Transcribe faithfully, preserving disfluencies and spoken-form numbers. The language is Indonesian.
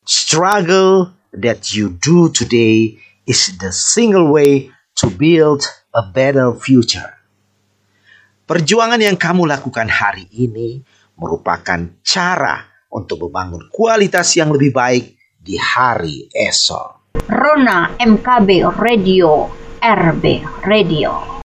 struggle that you do today is the single way to build a better future. Perjuangan yang kamu lakukan hari ini merupakan cara untuk membangun kualitas yang lebih baik di hari esok. Rona M K B Radio, R B Radio.